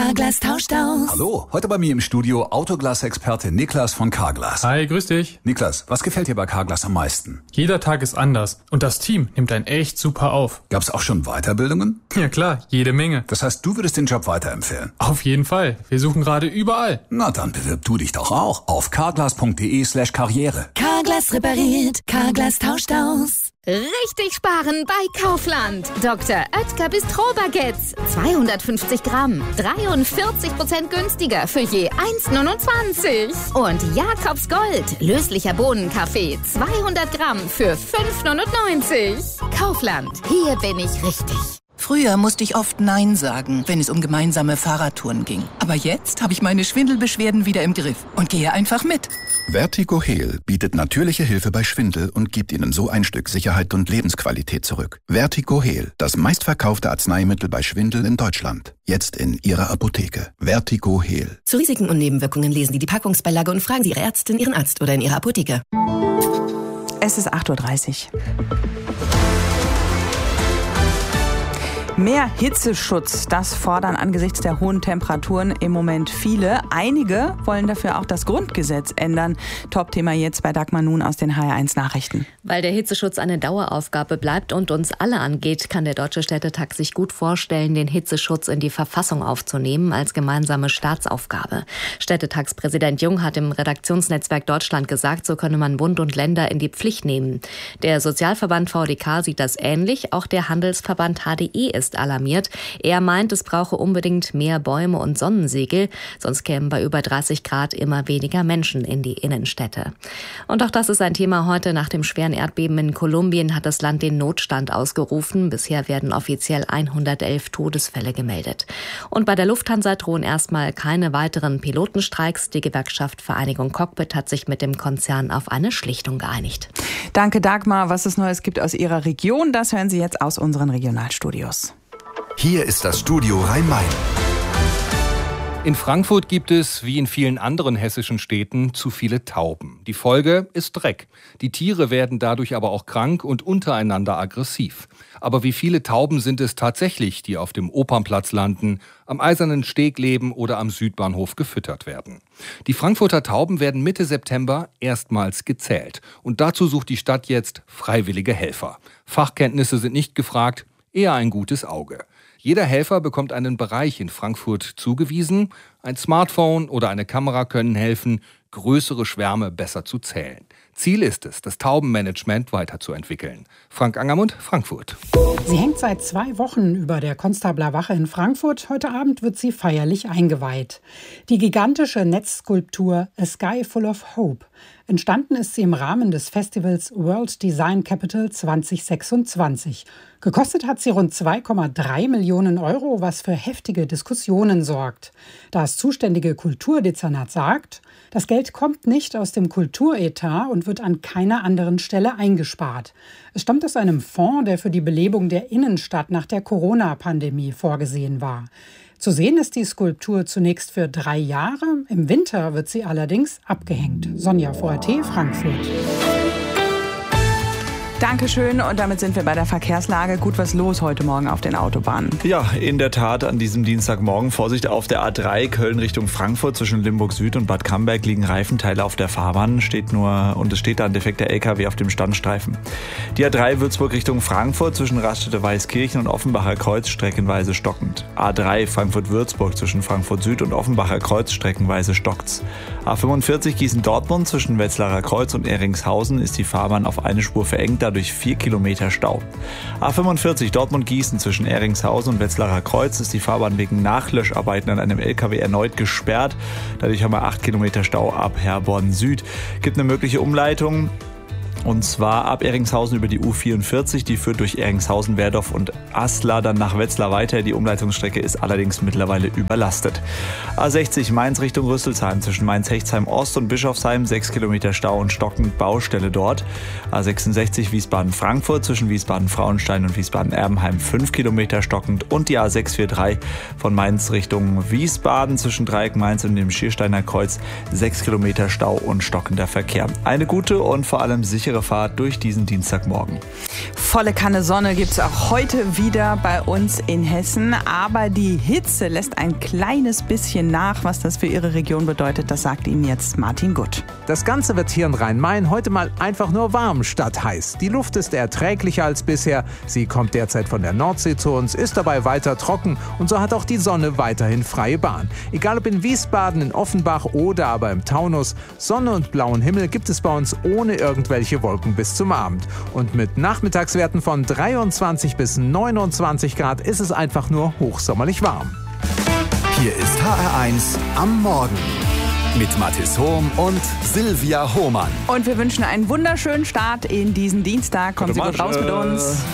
Carglass tauscht aus. Hallo, heute bei mir im Studio Autoglas-Experte Niklas von Carglass. Hi, grüß dich. Niklas, was gefällt dir bei Carglass am meisten? Jeder Tag ist anders und das Team nimmt einen echt super auf. Gab's auch schon Weiterbildungen? Ja klar, jede Menge. Das heißt, du würdest den Job weiterempfehlen? Auf jeden Fall. Wir suchen gerade überall. Na dann bewirb du dich doch auch auf carglass.de/karriere. Carglass repariert, Carglass tauscht aus. Richtig sparen bei Kaufland. Dr. Oetker Bistro-Baguettes. 250 Gramm. 43% günstiger für je 1,29. Und Jakobs Gold. Löslicher Bohnenkaffee. 200 Gramm für 5,99. Kaufland. Hier bin ich richtig. Früher musste ich oft Nein sagen, wenn es um gemeinsame Fahrradtouren ging. Aber jetzt habe ich meine Schwindelbeschwerden wieder im Griff und gehe einfach mit. Vertigo-Heal bietet natürliche Hilfe bei Schwindel und gibt Ihnen so ein Stück Sicherheit und Lebensqualität zurück. Vertigo-Heal, das meistverkaufte Arzneimittel bei Schwindel in Deutschland. Jetzt in Ihrer Apotheke. Vertigo-Heal. Zu Risiken und Nebenwirkungen lesen Sie die Packungsbeilage und fragen Sie Ihre Ärztin, Ihren Arzt oder in Ihrer Apotheke. Es ist 8:30 Uhr. Mehr Hitzeschutz, das fordern angesichts der hohen Temperaturen im Moment viele. Einige wollen dafür auch das Grundgesetz ändern. Top-Thema jetzt bei Dagmar Nun aus den HR1 Nachrichten. Weil der Hitzeschutz eine Daueraufgabe bleibt und uns alle angeht, kann der Deutsche Städtetag sich gut vorstellen, den Hitzeschutz in die Verfassung aufzunehmen als gemeinsame Staatsaufgabe. Städtetagspräsident Jung hat im Redaktionsnetzwerk Deutschland gesagt, so könne man Bund und Länder in die Pflicht nehmen. Der Sozialverband VDK sieht das ähnlich, auch der Handelsverband HDI ist alarmiert. Er meint, es brauche unbedingt mehr Bäume und Sonnensegel, sonst kämen bei über 30 Grad immer weniger Menschen in die Innenstädte. Und auch das ist ein Thema heute. Nach dem schweren Erdbeben in Kolumbien hat das Land den Notstand ausgerufen. Bisher werden offiziell 111 Todesfälle gemeldet. Und bei der Lufthansa drohen erstmal keine weiteren Pilotenstreiks. Die Gewerkschaft Vereinigung Cockpit hat sich mit dem Konzern auf eine Schlichtung geeinigt. Danke, Dagmar. Was es Neues gibt aus Ihrer Region, das hören Sie jetzt aus unseren Regionalstudios. Hier ist das Studio Rhein-Main. In Frankfurt gibt es, wie in vielen anderen hessischen Städten, zu viele Tauben. Die Folge ist Dreck. Die Tiere werden dadurch aber auch krank und untereinander aggressiv. Aber wie viele Tauben sind es tatsächlich, die auf dem Opernplatz landen, am Eisernen Steg leben oder am Südbahnhof gefüttert werden? Die Frankfurter Tauben werden Mitte September erstmals gezählt. Und dazu sucht die Stadt jetzt freiwillige Helfer. Fachkenntnisse sind nicht gefragt, eher ein gutes Auge. Jeder Helfer bekommt einen Bereich in Frankfurt zugewiesen. Ein Smartphone oder eine Kamera können helfen, größere Schwärme besser zu zählen. Ziel ist es, das Taubenmanagement weiterzuentwickeln. Frank Angermund, Frankfurt. Sie hängt seit 2 Wochen über der Konstabler Wache in Frankfurt. Heute Abend wird sie feierlich eingeweiht. Die gigantische Netzskulptur A Sky Full of Hope. Entstanden ist sie im Rahmen des Festivals World Design Capital 2026. Gekostet hat sie rund 2,3 Millionen Euro, was für heftige Diskussionen sorgt. Das zuständige Kulturdezernat sagt, das Geld kommt nicht aus dem Kulturetat und wird an keiner anderen Stelle eingespart. Es stammt aus einem Fonds, der für die Belebung der Innenstadt nach der Corona-Pandemie vorgesehen war. Zu sehen ist die Skulptur zunächst für 3 Jahre. Im Winter wird sie allerdings abgehängt. Sonja VRT, Frankfurt. Dankeschön und damit sind wir bei der Verkehrslage. Gut was los heute Morgen auf den Autobahnen. Ja, in der Tat an diesem Dienstagmorgen. Vorsicht auf der A3 Köln Richtung Frankfurt. Zwischen Limburg Süd und Bad Camberg liegen Reifenteile auf der Fahrbahn. Es steht da ein defekter LKW auf dem Standstreifen. Die A3 Würzburg Richtung Frankfurt zwischen Raststätte Weißkirchen und Offenbacher Kreuz streckenweise stockend. A3 Frankfurt-Würzburg zwischen Frankfurt Süd und Offenbacher Kreuz streckenweise stockt's. A45 Gießen-Dortmund zwischen Wetzlarer Kreuz und Ehringshausen ist die Fahrbahn auf eine Spur verengt, dadurch 4 Kilometer Stau. A45 Dortmund-Gießen zwischen Ehringshausen und Wetzlarer Kreuz ist die Fahrbahn wegen Nachlöscharbeiten an einem LKW erneut gesperrt. Dadurch haben wir 8 Kilometer Stau ab Herborn Süd. Gibt eine mögliche Umleitung. Und zwar ab Ehringshausen über die U44, die führt durch Ehringshausen, Werdorf und Aslar dann nach Wetzlar weiter. Die Umleitungsstrecke ist allerdings mittlerweile überlastet. A60 Mainz Richtung Rüsselsheim zwischen Mainz-Hechtsheim-Ost und Bischofsheim 6 Kilometer Stau und stockend Baustelle dort. A66 Wiesbaden-Frankfurt zwischen Wiesbaden-Frauenstein und Wiesbaden-Erbenheim 5 Kilometer stockend und die A643 von Mainz Richtung Wiesbaden zwischen Dreieck Mainz und dem Schiersteiner Kreuz 6 Kilometer Stau und stockender Verkehr. Eine gute und vor allem sichere sichere Fahrt durch diesen Dienstagmorgen. Volle Kanne Sonne gibt's auch heute wieder bei uns in Hessen. Aber die Hitze lässt ein kleines bisschen nach. Was das für Ihre Region bedeutet, das sagt Ihnen jetzt Martin Gutt. Das Ganze wird hier in Rhein-Main heute mal einfach nur warm statt heiß. Die Luft ist erträglicher als bisher. Sie kommt derzeit von der Nordsee zu uns, ist dabei weiter trocken. Und so hat auch die Sonne weiterhin freie Bahn. Egal ob in Wiesbaden, in Offenbach oder aber im Taunus. Sonne und blauen Himmel gibt es bei uns ohne irgendwelche Wolken bis zum Abend. Und mit Nachmittagswerten von 23 bis 29 Grad ist es einfach nur hochsommerlich warm. Hier ist HR1 am Morgen mit Mathis Hohm und Silvia Hohmann. Und wir wünschen einen wunderschönen Start in diesen Dienstag. Kommen Sie gut raus mit uns.